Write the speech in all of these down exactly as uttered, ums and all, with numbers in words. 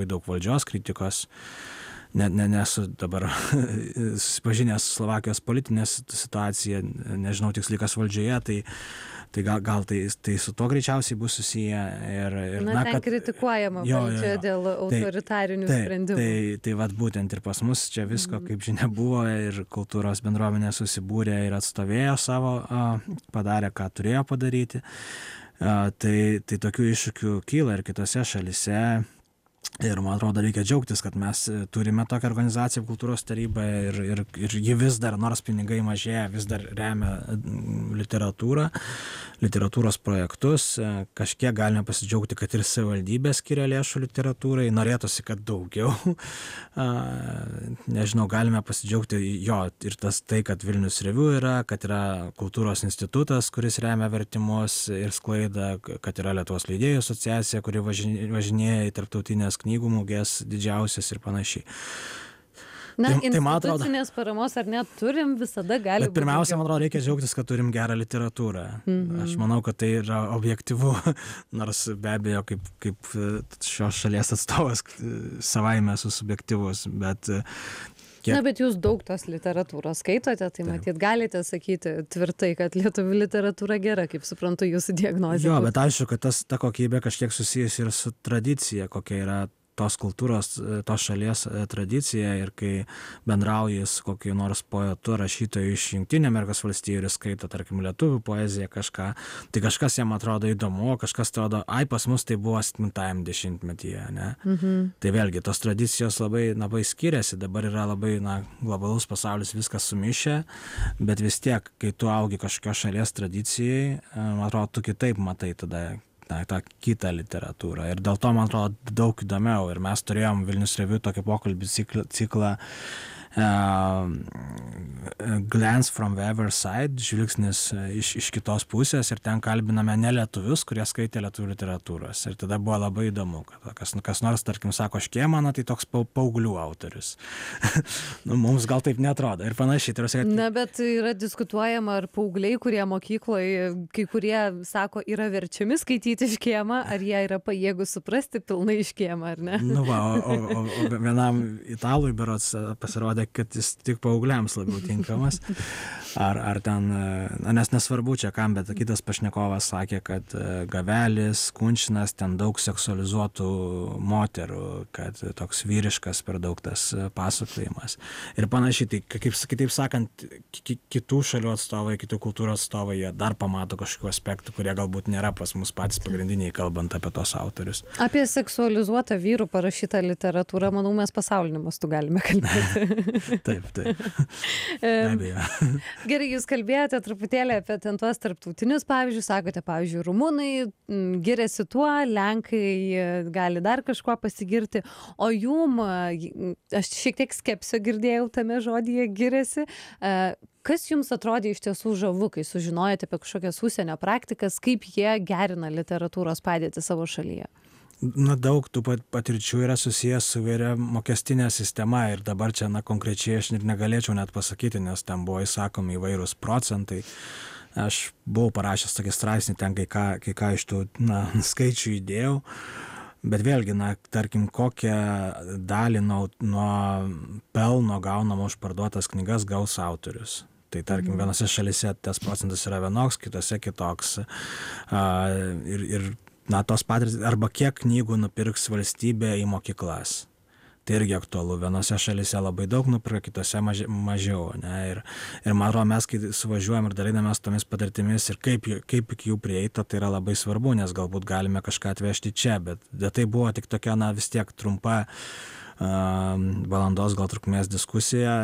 labai daug valdžios kritikos. Ne, ne, nesu dabar susipažinęs su Slovakijos politinė situacija, nežinau tiksliai kas valdžioje, tai, tai gal, gal tai, tai su to greičiausiai bus susiję. Ir, ir, na, na, ten kad, kritikuojama jo, valdžia jo, jo. dėl autoritarinių tai, sprendimų. Tai, tai, tai vat būtent ir pas mus čia visko, kaip žinia, buvo ir kultūros bendruomenė susibūrė ir atstovėjo savo, padarė, ką turėjo padaryti. Tai, tai tokių iššūkių kyla ir kitose šalise. Ir man atrodo, reikia džiaugtis, kad mes turime tokią organizaciją kultūros tarybą ir, ir, ir ji vis dar, nors pinigai mažėja, vis dar remia literatūrą, literatūros projektus. Kažkiek galime pasidžiaugti, kad ir savivaldybė skiria lėšų literatūrai, norėtųsi, kad daugiau. Nežinau, galime pasidžiaugti jo ir tas tai, kad Vilnius Revue yra, kad yra kultūros institutas, kuris remia vertimus ir sklaidą, kad yra Lietuvos leidėjų asociacija, kuri važinėja į tarptautinės knygų mugės didžiausias ir panašiai. Na, tai, tai man atrodo, institucinės paramos ar net turim, visada gali būti. Pirmiausia, man atrodo, reikia džiaugtis, kad turim gerą literatūrą. Mm-hmm. Aš manau, kad tai yra objektyvu, nors be abejo, kaip, kaip šios šalies atstovas savaime esu subjektyvus, bet Kiek... Na, bet jūs daug tos literatūros skaitote, tai matyt, galite sakyti tvirtai, kad lietuvių literatūra gera, kaip suprantu jūsų diagnozė. Jo, bet aišku, kad tas, ta kokybė kažkiek susijusi ir su tradicija, kokia yra tos kultūros, tos šalies tradicija ir kai bendrauji su kokiu nors poetu, rašytoju iš Jungtinių Amerikos valstijų ir skaito, tarkim, lietuvių poeziją kažką, tai kažkas jam atrodo įdomu, kažkas atrodo, ai, pas mus tai buvo septintajam dešimtmetyje, ne? Mhm. Tai vėlgi, tos tradicijos labai, labai skiriasi, dabar yra labai, na, globalus pasaulis, viskas sumišę, bet vis tiek, kai tu augi kažkokios šalies tradicijai, man atrodo, tu kitaip matai tada na, tą kitą literatūrą. Ir dėl to, man atrodo, daug įdomiau. Ir mes turėjom Vilnius Revue tokį pokalbį ciklą, ciklą uh, Glance from the Other Side, žvilgsnis iš, iš kitos pusės, ir ten kalbiname ne lietuvius, kurie skaitė lietuvių literatūros. Ir tada buvo labai įdomu, kad kas, kas nors, tarkim, sako Škėmaną, tai toks paauglių autorius. Nu, mums gal taip neatrodo. Ir panašiai. Tai kad... Na, bet yra diskutuojama, ar paaugliai, kurie mokykloje, kai kurie sako, yra verčiami skaityti Škėmą, ar jie yra pajėgus suprasti pilnai Škėmą, ar ne? Nu va, o, o, o vienam italui berods pasirodė, kad jis tik paaugliams labiau tinkamas. Ar, ar ten, nes nesvarbu čia kam, bet kitas pašnekovas sakė, kad Gavelis, Kunčinas, ten daug seksualizuotų moterų, kad toks vyriškas per daug tas pasakojimas. Ir panašiai, tai kaip, kitaip sakant, kitų šalių atstovai, kitų kultūros atstovai, jie dar pamato kažkokių aspektų, kurie galbūt nėra pas mus patys pagrindiniai, kalbant apie tos autorius. Apie seksualizuotą vyrų parašytą literatūrą, manau, mes pasauliniu mastu galime kalbėti. Taip, taip. Be abejo. Gerai, jūs kalbėjote truputėlį apie ten tuos tarptautinius pavyzdžius, sakote, pavyzdžiui, rumunai giriasi tuo, lenkai gali dar kažkuo pasigirti, o jum, aš šiek tiek skepsio girdėjau tame žodyje giriasi, kas jums atrodė iš tiesų žavu, kai sužinojote apie kažkokias užsienio praktikas, kaip jie gerina literatūros padėtį savo šalyje? Na, daug tų patirčių yra susijęs su vėria mokestinė sistema ir dabar čia, na, konkrečiai aš ir negalėčiau net pasakyti, nes ten buvo įsakomi įvairūs procentai. Aš buvau parašęs tokį straipsnį ten, kai ką, kai ką iš tų, na, skaičių įdėjau, bet vėlgi, na, tarkim, kokią dalį nuo, nuo pelno gaunamo už parduotas knygas gaus autorius. Tai tarkim, vienose šalyse tas procentas yra vienoks, kitose kitoks. Uh, ir, ir na, tos patirtys, arba kiek knygų nupirks valstybė į mokyklas. Tai irgi aktualu. Vienose šalyse labai daug nupirka, kitose maži, mažiau. Ne? Ir, ir man atrodo, mes, kai suvažiuojam ir dalinamės tomis patirtimis ir kaip, kaip iki jų prieita, tai yra labai svarbu, nes galbūt galime kažką atvežti čia, bet, bet tai buvo tik tokia, na, vis tiek trumpa uh, valandos gal trukmės diskusija.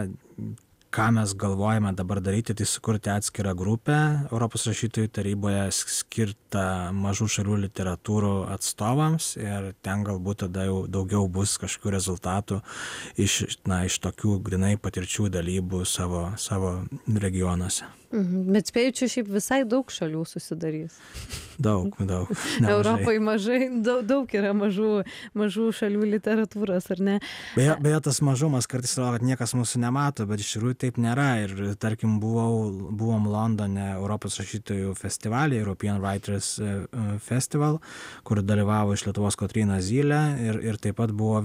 Ką mes galvojame dabar daryti, tai sukurti atskirą grupę Europos rašytojų taryboje skirtą mažų šalių literatūrų atstovams ir ten galbūt tada jau daugiau bus kažkokių rezultatų iš, na, iš tokių grinai patirčių dalybų savo, savo regionuose. Mhm. Bet spėju, čia šiaip visai daug šalių susidarys. Daug, daug. Europoje mažai, daug, daug yra mažų, mažų šalių literatūros, ar ne? Beje, beje tas mažumas kartais rodo, kad niekas mūsų nemato, bet iš tikrųjų taip nėra. Ir tarkim, buvau, buvom Londone Europos rašytojų festivalyje, European Writers Festival, kur dalyvavo iš Lietuvos Kotryna Zylė ir, ir taip pat buvo